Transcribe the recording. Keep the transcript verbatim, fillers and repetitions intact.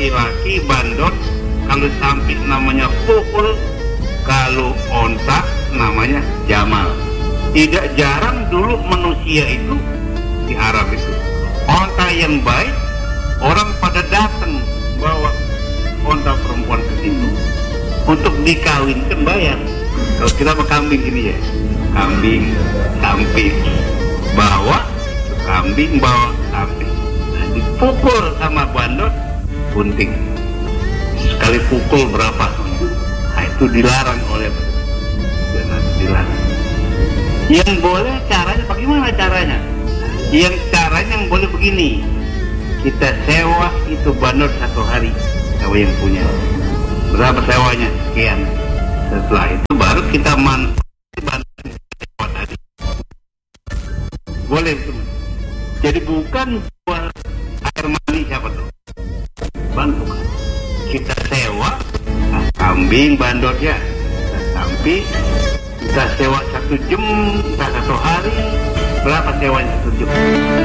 laki-laki bandot, kalau sapi namanya pukul, kalau onta namanya jamal. Tidak jarang dulu manusia itu di Arab itu, onta yang baik, orang pada datang bawa onta perempuan ke situ untuk dikawinkan, bayar. Kalau kita mau kambing gini ya, kambing, samping, bawa kambing, bawa samping, nah, dipukul sama bandot, bunting. Sekali pukul berapa? Nah, itu dilarang oleh benar, dilarang. Yang boleh caranya bagaimana caranya? Yang caranya yang boleh begini, kita sewa itu bandot satu hari, sewa yang punya. Berapa sewanya? Sekian. Setelah itu baru kita manfaat bandot sewa tadi. Boleh itu. Jadi bukan jual air mani siapa tuh? Bantu kan? Kita sewa nah, kambing bandotnya, sampai kita sewa satu jam, kita satu hari, berapa sewanya satu jam?